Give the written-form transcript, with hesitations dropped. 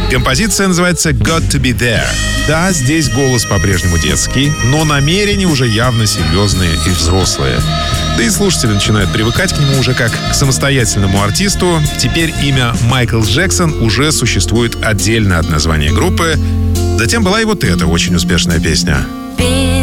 Композиция называется «Got to be there». Да, здесь голос по-прежнему детский, но намерения уже явно серьезные и взрослые. Да и слушатели начинают привыкать к нему уже как к самостоятельному артисту. Теперь имя Майкл Джексон уже существует отдельно от названия группы. Затем была и вот эта очень успешная песня.